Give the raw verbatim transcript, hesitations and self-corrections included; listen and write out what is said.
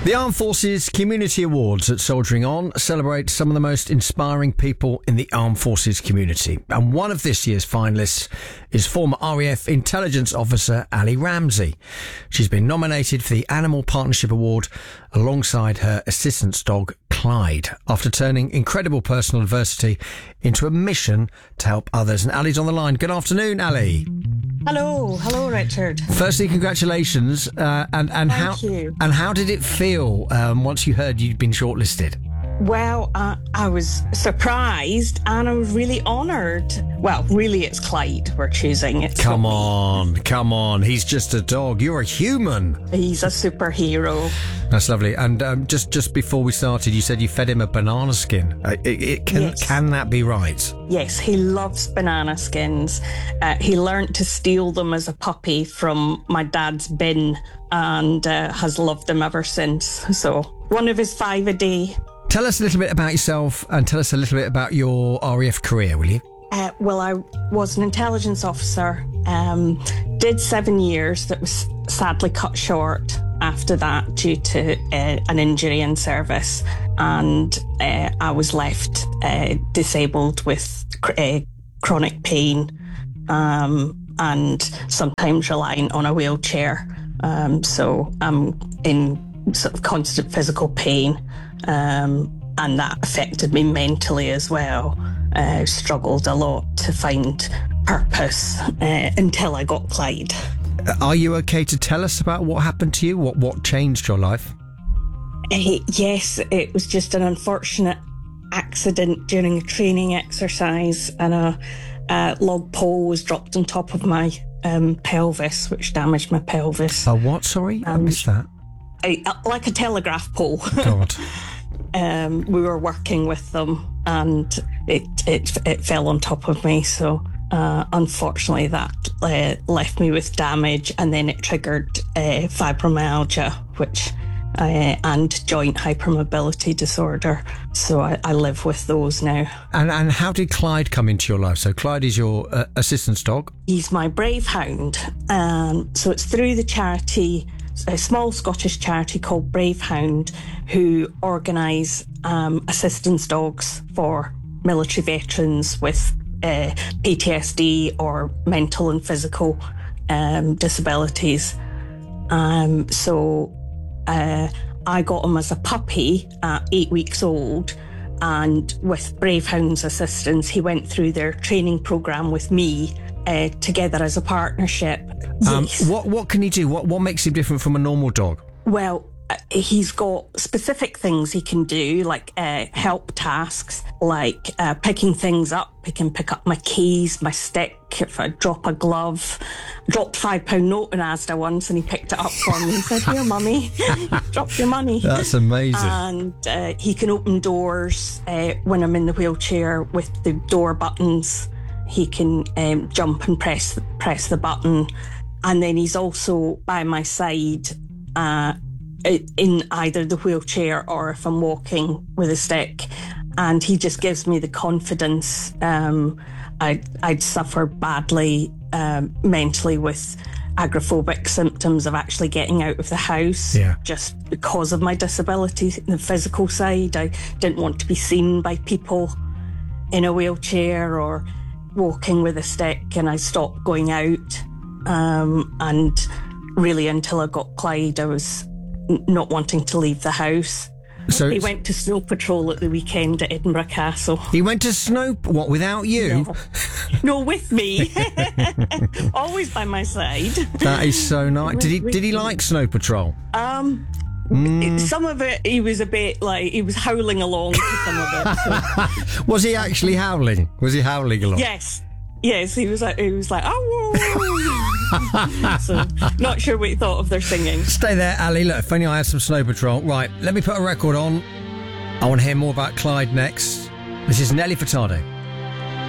The Armed Forces Community Awards at Soldiering On celebrate some of the most inspiring people in the Armed Forces community. And one of this year's finalists is former R A F Intelligence Officer Ali Ramsey. She's been nominated for the Animal Partnership Award alongside her assistance dog, Clyde, after turning incredible personal adversity into a mission to help others. And Ali's on the line. Good afternoon, Ali. Hello, hello, Richard. Firstly, congratulations. Uh, and and Thank how you. and how did it feel um, once you heard you'd been shortlisted? Well, uh, I was surprised and I was really honoured. Well, really, it's Clyde we're choosing. It's Come not me. on, come on. He's just a dog. You're a human. He's a superhero. That's lovely. And um, just just before we started, you said you fed him a banana skin. Uh, it, it can Yes. can that be right? Yes, he loves banana skins. Uh, he learnt to steal them as a puppy from my dad's bin and uh, has loved them ever since. So, one of his five a day. Tell us a little bit about yourself and tell us a little bit about your R A F career, will you? Uh, well, I was an intelligence officer, um, did seven years that was sadly cut short after that due to uh, an injury in service. And uh, I was left uh, disabled with cr- uh, chronic pain um, and sometimes relying on a wheelchair. Um, so I'm in sort of constant physical pain. Um, and that affected me mentally as well. I uh, struggled a lot to find purpose uh, until I got Clyde. Are you okay to tell us about what happened to you? What what changed your life? Uh, yes, it was just an unfortunate accident during a training exercise, and a, a log pole was dropped on top of my um, pelvis, which damaged my pelvis. Oh, what? Sorry, I Um, missed that. I, like a telegraph pole. God. um, we were working with them, and it it it fell on top of me. So uh, unfortunately, that uh, left me with damage, and then it triggered uh, fibromyalgia, which uh, and joint hypermobility disorder. So I, I live with those now. And and how did Clyde come into your life? So Clyde is your uh, assistance dog. He's my brave hound, um, so it's through the charity. A small Scottish charity called Brave Hound, who organise um, assistance dogs for military veterans with uh, P T S D or mental and physical um, disabilities. Um, so uh, I got him as a puppy at eight weeks old, and with Brave Hound's assistance, he went through their training programme with me uh, together as a partnership. Um, Yes. what what can he do? What what makes him different from a normal dog? Well, uh, he's got specific things he can do, like uh, help tasks, like uh, picking things up. He can pick up my keys, my stick, if I drop a glove. I dropped a five pound note in Asda once and he picked it up for me and said, "Here, mummy, drop your money." That's amazing. And uh, he can open doors uh, when I'm in the wheelchair with the door buttons. He can um, jump and press press the button. And then he's also by my side uh, in either the wheelchair or if I'm walking with a stick. And he just gives me the confidence. Um, I'd, I'd suffered badly um, mentally with agoraphobic symptoms of actually getting out of the house, Yeah. just because of my disability, the physical side. I didn't want to be seen by people in a wheelchair or walking with a stick, and I stopped going out. Um, and really until I got Clyde, I was n- not wanting to leave the house. So He went to snow patrol at the weekend at Edinburgh Castle. he went to snow. What, without you? No, no with me. Always by my side. That is so nice. Did he With- did he like Snow Patrol? Um, Mm. Some of it, he was a bit like, he was howling along to some of it. So. Was he actually howling? Was he howling along? Yes. Yes, he was like, he was like, oh. So, not sure what he thought of their singing. Stay there, Ali. Look, if only I had some Snow Patrol. Right, let me put a record on. I want to hear more about Clyde next. This is Nelly Furtado.